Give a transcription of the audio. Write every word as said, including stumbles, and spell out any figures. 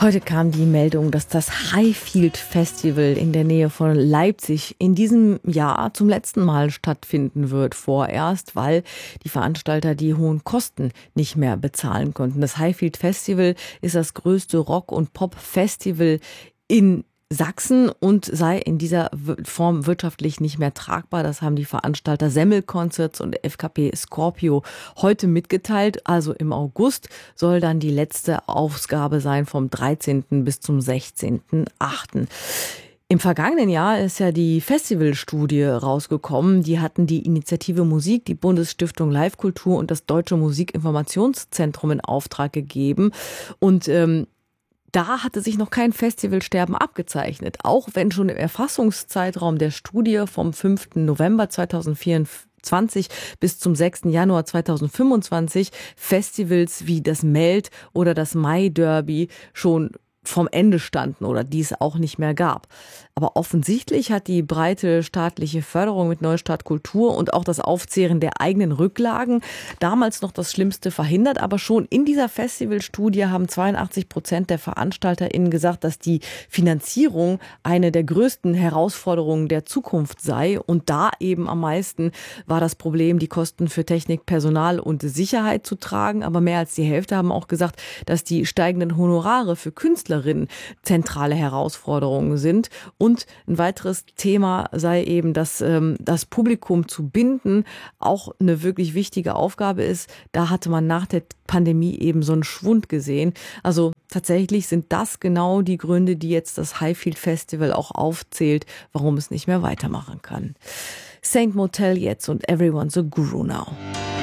Heute kam die Meldung, dass das Highfield Festival in der Nähe von Leipzig in diesem Jahr zum letzten Mal stattfinden wird, vorerst, weil die Veranstalter die hohen Kosten nicht mehr bezahlen konnten. Das Highfield Festival ist das größte Rock- und Pop-Festival in Sachsen und sei in dieser Form wirtschaftlich nicht mehr tragbar. Das haben die Veranstalter Semmel Concerts und F K P Scorpio heute mitgeteilt. Also im August soll dann die letzte Ausgabe sein vom dreizehnten bis zum sechzehnten achten Im vergangenen Jahr ist ja die Festivalstudie rausgekommen. Die hatten die Initiative Musik, die Bundesstiftung Live-Kultur und das Deutsche Musikinformationszentrum in Auftrag gegeben. Und ähm, Da hatte sich noch kein Festivalsterben abgezeichnet, auch wenn schon im Erfassungszeitraum der Studie vom fünften November zweitausendvierundzwanzig bis zum sechsten Januar zweitausendfünfundzwanzig Festivals wie das Melt oder das Mai Derby schon vom Ende standen oder die es auch nicht mehr gab. Aber offensichtlich hat die breite staatliche Förderung mit Neustart Kultur und auch das Aufzehren der eigenen Rücklagen damals noch das Schlimmste verhindert. Aber schon in dieser Festivalstudie haben zweiundachtzig Prozent der VeranstalterInnen gesagt, dass die Finanzierung eine der größten Herausforderungen der Zukunft sei. Und da eben am meisten war das Problem, die Kosten für Technik, Personal und Sicherheit zu tragen. Aber mehr als die Hälfte haben auch gesagt, dass die steigenden Honorare für Künstler zentrale Herausforderungen sind. Und ein weiteres Thema sei eben, dass ähm, das Publikum zu binden auch eine wirklich wichtige Aufgabe ist. Da hatte man nach der Pandemie eben so einen Schwund gesehen. Also tatsächlich sind das genau die Gründe, die jetzt das Highfield Festival auch aufzählt, warum es nicht mehr weitermachen kann. Saint Motel jetzt und Everyone's a Guru Now.